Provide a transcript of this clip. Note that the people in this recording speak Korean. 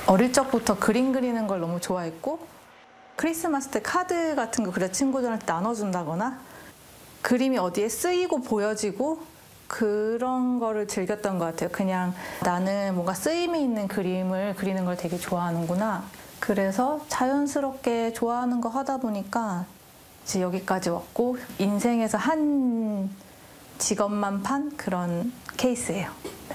어릴 적부터 그림 그리는 걸 너무 좋아했고 크리스마스 때 카드 같은 거 그래 친구들한테 나눠준다거나 그림이 어디에 쓰이고 보여지고 그런 거를 즐겼던 것 같아요. 그냥 나는 뭔가 쓰임이 있는 그림을 그리는 걸 되게 좋아하는구나. 그래서 자연스럽게 좋아하는 거 하다 보니까 이제 여기까지 왔고 인생에서 한 직업만 판 그런 케이스예요. 네.